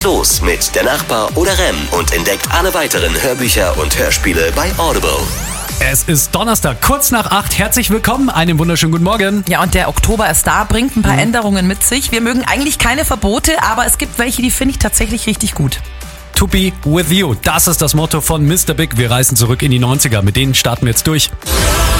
Los mit Der Nachbar oder Rem und entdeckt alle weiteren Hörbücher und Hörspiele bei Audible. Es ist Donnerstag, kurz nach 8. Herzlich willkommen, einen wunderschönen guten Morgen. Ja, und der Oktober ist da, bringt ein paar Änderungen mit sich. Wir mögen eigentlich keine Verbote, aber es gibt welche, die finde ich tatsächlich richtig gut. To be with you, das ist das Motto von Mr. Big. Wir reisen zurück in die 90er, mit denen starten wir jetzt durch.